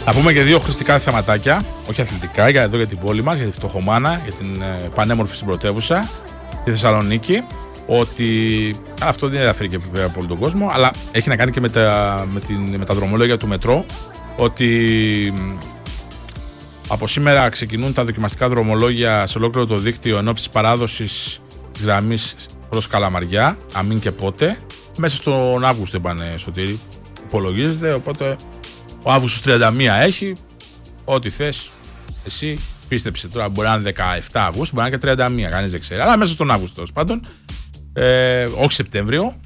Να πούμε και δύο χρηστικά θεματάκια, όχι αθλητικά, εδώ για την πόλη μας, για τη Φτωχομάνα, για την πανέμορφη στην πρωτεύουσα, τη Θεσσαλονίκη. Ότι αυτό δεν ενδιαφέρει και βέβαια πολύ τον κόσμο, αλλά έχει να κάνει και με τα δρομολόγια του μετρό. Ότι από σήμερα ξεκινούν τα δοκιμαστικά δρομολόγια σε ολόκληρο το δίκτυο εν ώψη της παράδοσης της γραμμής προς Καλαμαριά. Αμήν και πότε. Μέσα στον Αύγουστο είπανε, Σωτήρη, υπολογίζεται. Οπότε ο Αύγουστος 31 έχει. Ό,τι θες εσύ πίστεψε. Τώρα μπορεί να είναι 17 Αυγούστου, μπορεί να είναι και 31, κανείς δεν ξέρει. Αλλά μέσα στον Αύγουστο τέλος πάντων. Όχι Σεπτέμβριο.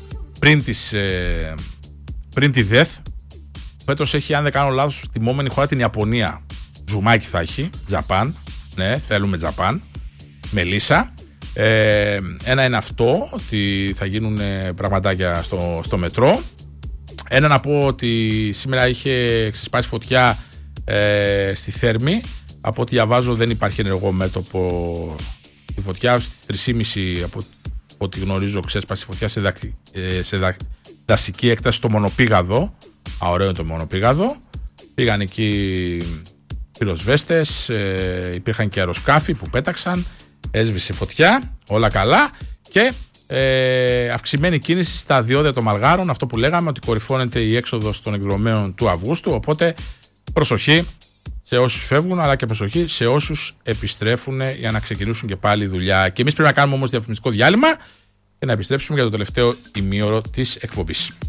Πριν τη ΔΕΘ. Φέτος έχει, αν δεν κάνω λάθος, τιμόμενη χώρα την Ιαπωνία. Ζουμάκι θα έχει. Τζαπάν. Ναι, θέλουμε Τζαπάν. Μελίσσα. Ένα είναι αυτό, ότι θα γίνουν πραγματάκια στο μετρό. Ένα να πω ότι σήμερα είχε ξεσπάσει φωτιά στη Θέρμη. Από ό,τι διαβάζω δεν υπάρχει ενεργό μέτωπο. Η φωτιά στις 3.30 από ό,τι γνωρίζω ξέσπασε φωτιά σε δασική έκταση στο Μονοπήγαδο. Ωραίο είναι το Μονοπήγαδο. Πήγαν εκεί πυροσβέστες, υπήρχαν και αεροσκάφη που πέταξαν. Έσβησε φωτιά, όλα καλά και αυξημένη κίνηση στα διόδια των Μαλγάρων. Αυτό που λέγαμε, ότι κορυφώνεται η έξοδος των εκδρομέων του Αυγούστου. Οπότε προσοχή σε όσους φεύγουν, αλλά και προσοχή σε όσους επιστρέφουν για να ξεκινήσουν και πάλι δουλειά. Και εμείς πρέπει να κάνουμε όμως διαφημιστικό διάλειμμα και να επιστρέψουμε για το τελευταίο ημίωρο της εκπομπής.